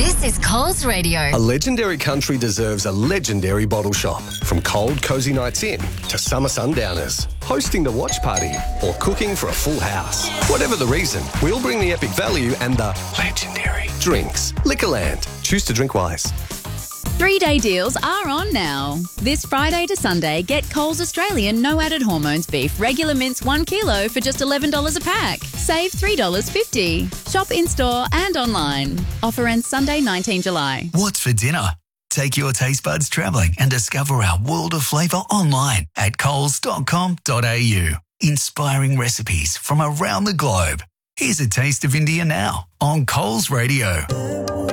This is Coles Radio. A legendary country deserves a legendary bottle shop. From cold, cosy nights in to summer sundowners, hosting the watch party or cooking for a full house. Whatever the reason, we'll bring the epic value and the legendary drinks. Liquorland. Choose to drink wise. 3-day deals are on now. This Friday to Sunday, get Coles Australian no added hormones beef regular mince 1 kilo for just $11 a pack. Save $3.50. Shop in-store and online. Offer ends Sunday, 19 July. What's for dinner? Take your taste buds travelling and discover our world of flavour online at coles.com.au. Inspiring recipes from around the globe. Here's a taste of India now on Coles Radio.